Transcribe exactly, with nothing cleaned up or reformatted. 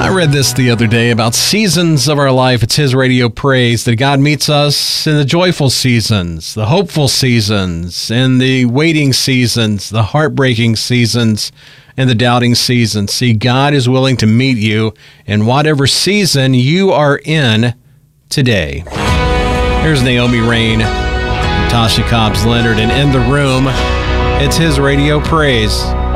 I read this the other day about seasons of our life. It's His Radio Praise that God meets us in the joyful seasons, the hopeful seasons, in the waiting seasons, the heartbreaking seasons, and the doubting seasons. See, God is willing to meet you in whatever season you are in today. Here's Naomi Rain, Tasha Cobbs Leonard, and In the Room, it's His Radio Praise.